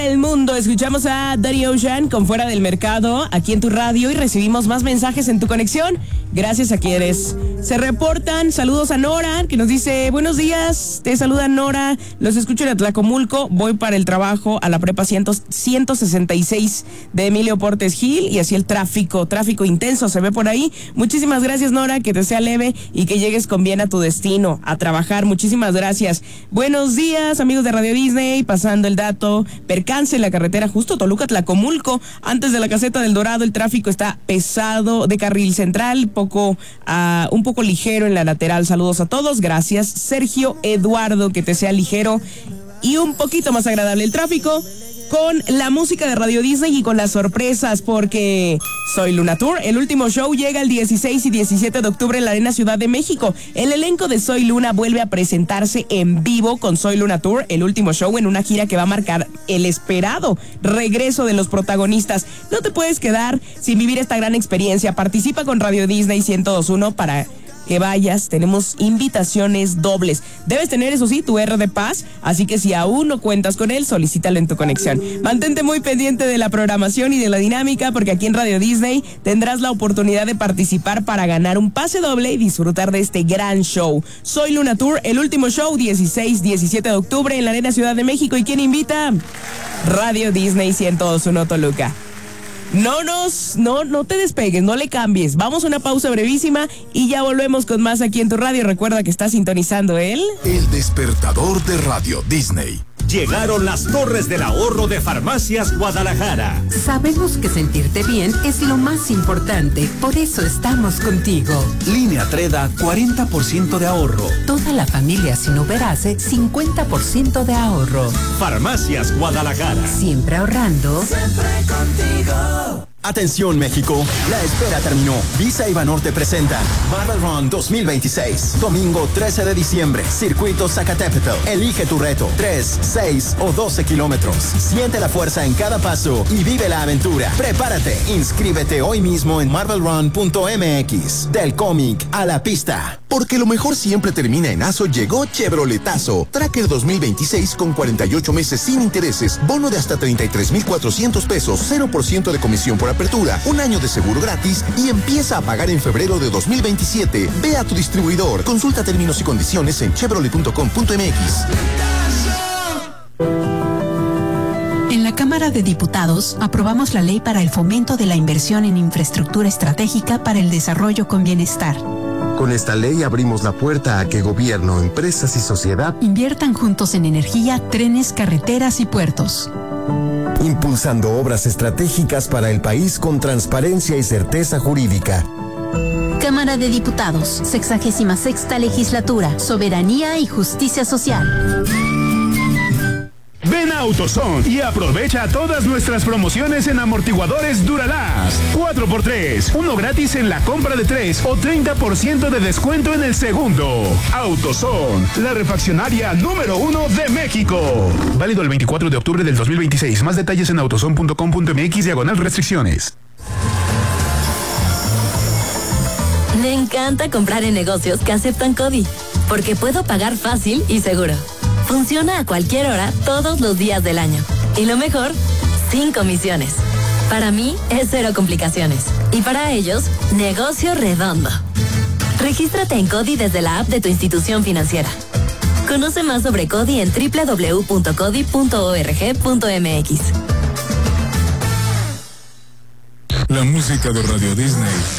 El mundo, escuchamos a Daddy Ocean con Fuera del Mercado aquí en tu radio y recibimos más mensajes en tu conexión. Gracias a quienes se reportan. Saludos a Nora, que nos dice: buenos días, te saluda Nora, los escucho en Atlacomulco, voy para el trabajo a la prepa 166 de Emilio Portes Gil y así el tráfico intenso se ve por ahí. Muchísimas gracias, Nora, que te sea leve y que llegues con bien a tu destino, a trabajar. Muchísimas gracias. Buenos días, amigos de Radio Disney, pasando el dato. Percance en la carretera justo Toluca-Tlacomulco, antes de la caseta del Dorado, el tráfico está pesado de carril central, un poco ligero en la lateral. Saludos a todos, gracias. Sergio Eduardo, que te sea ligero y un poquito más agradable el tráfico con la música de Radio Disney y con las sorpresas, porque Soy Luna Tour, el último show, llega el 16 y 17 de octubre en la Arena Ciudad de México. El elenco de Soy Luna vuelve a presentarse en vivo con Soy Luna Tour, el último show en una gira que va a marcar el esperado regreso de los protagonistas. No te puedes quedar sin vivir esta gran experiencia. Participa con Radio Disney 102.1 para que vayas. Tenemos invitaciones dobles. Debes tener, eso sí, tu R de Paz, así que si aún no cuentas con él, solicítalo en tu conexión. Mantente muy pendiente de la programación y de la dinámica, porque aquí en Radio Disney tendrás la oportunidad de participar para ganar un pase doble y disfrutar de este gran show. Soy Luna Tour, el último show, 16-17 de octubre en la Arena Ciudad de México. ¿Y quién invita? Radio Disney 102.1 Toluca. No te despegues, no le cambies. Vamos a una pausa brevísima y ya volvemos con más aquí en tu radio. Recuerda que estás sintonizando El Despertador de Radio Disney. Llegaron las Torres del Ahorro de Farmacias Guadalajara. Sabemos que sentirte bien es lo más importante, por eso estamos contigo. Línea Treda, 40% de ahorro. Toda la familia sin Uberase, 50% de ahorro. Farmacias Guadalajara. Siempre ahorrando. Siempre contigo. Atención, México, la espera terminó. Visa y Banorte presenta Marvel Run 2026. Domingo 13 de diciembre, Circuito Zacatepetl. Elige tu reto, 3, 6 o 12 kilómetros. Siente la fuerza en cada paso y vive la aventura. Prepárate, inscríbete hoy mismo en marvelrun.mx. Del cómic a la pista. Porque lo mejor siempre termina en ASO, llegó Chevroletazo. Tracker 2026 con 48 meses sin intereses, bono de hasta 33,400 pesos, 0% de comisión por apertura, un año de seguro gratis y empieza a pagar en febrero de 2027. Ve a tu distribuidor, consulta términos y condiciones en chevrolet.com.mx. En la Cámara de Diputados aprobamos la ley para el fomento de la inversión en infraestructura estratégica para el desarrollo con bienestar. Con esta ley abrimos la puerta a que gobierno, empresas y sociedad inviertan juntos en energía, trenes, carreteras y puertos. Impulsando obras estratégicas para el país con transparencia y certeza jurídica. Cámara de Diputados, 66ª Legislatura, Soberanía y Justicia Social. Ven a AutoZone y aprovecha todas nuestras promociones en amortiguadores Duralast. 4x3, uno gratis en la compra de 3 o 30% de descuento en el segundo. AutoZone, la refaccionaria número 1 de México. Válido el 24 de octubre del 2026. Más detalles en autozone.com.mx/restricciones. Me encanta comprar en negocios que aceptan CODI, porque puedo pagar fácil y seguro. Funciona a cualquier hora, todos los días del año. Y lo mejor, sin comisiones. Para mí, es cero complicaciones. Y para ellos, negocio redondo. Regístrate en CODI desde la app de tu institución financiera. Conoce más sobre CODI en www.codi.org.mx. La música de Radio Disney